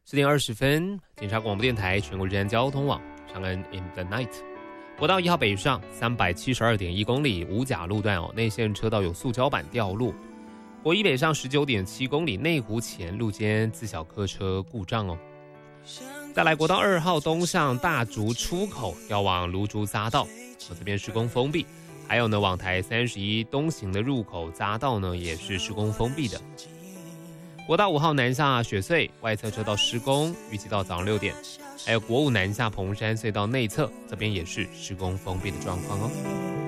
10点20分，警察广播电台全国治安交通网，长安 in the night。国道1号北上372.1公里，五甲路段内线车道有塑胶板掉落。国一北上19.7公里，内湖前路间自小客车故障。再来国道2号东向大竹出口要往芦竹匝道，这边施工封闭。还有呢，往台31东行的入口匝道呢也是施工封闭的。国道5号南下雪隧外侧车道施工，预计到早上6点。还有国5南下蓬山隧道内侧，这边也是施工封闭的状况。